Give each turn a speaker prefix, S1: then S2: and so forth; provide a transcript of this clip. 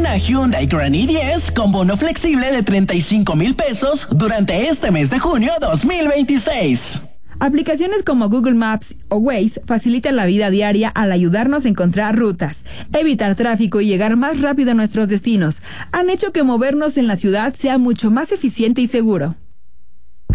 S1: una Hyundai Grand i10 con bono flexible de 35,000 pesos durante este mes de junio 2026.
S2: Aplicaciones como Google Maps o Waze facilitan la vida diaria al ayudarnos a encontrar rutas, evitar tráfico y llegar más rápido a nuestros destinos. Han hecho que movernos en la ciudad sea mucho más eficiente y seguro.